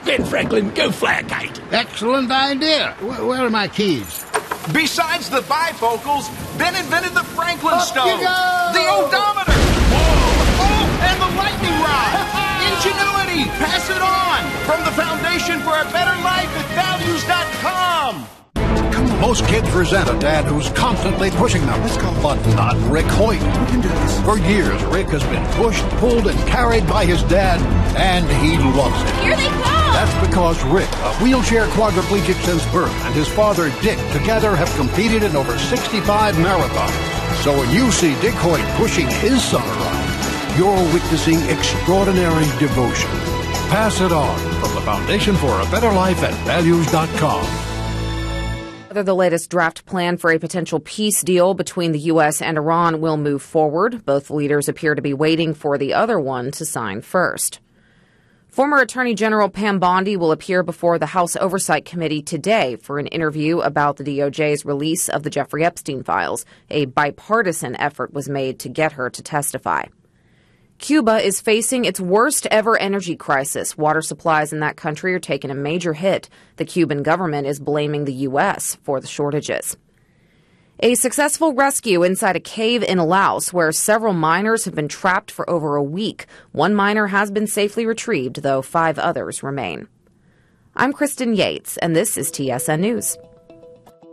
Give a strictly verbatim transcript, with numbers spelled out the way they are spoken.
Ben Franklin, go fly a kite. Excellent idea. Where, where are my keys? Besides the bifocals, Ben invented the Franklin Up stone, you go! the odometer, whoa, oh, and the lightning rod. Ingenuity, pass it on. From the Foundation for a Better Life at values dot com. Most kids resent a dad who's constantly pushing them. Let's go. But not Rick Hoyt. We can do this. For years, Rick has been pushed, pulled, and carried by his dad, and he loves it. Here they come! That's because Rick, a wheelchair quadriplegic since birth, and his father, Dick, together have competed in over sixty-five marathons. So when you see Dick Hoyt pushing his son around, you're witnessing extraordinary devotion. Pass it on from the Foundation for a Better Life at values dot com. Whether the latest draft plan for a potential peace deal between the U S and Iran will move forward, both leaders appear to be waiting for the other one to sign first. Former Attorney General Pam Bondi will appear before the House Oversight Committee today for an interview about the D O J's release of the Jeffrey Epstein files. A bipartisan effort was made to get her to testify. Cuba is facing its worst ever energy crisis. Water supplies in that country are taking a major hit. The Cuban government is blaming the U S for the shortages. A successful rescue inside a cave in Laos where several miners have been trapped for over a week. One miner has been safely retrieved, though five others remain. I'm Kristen Yates, and this is T S N News.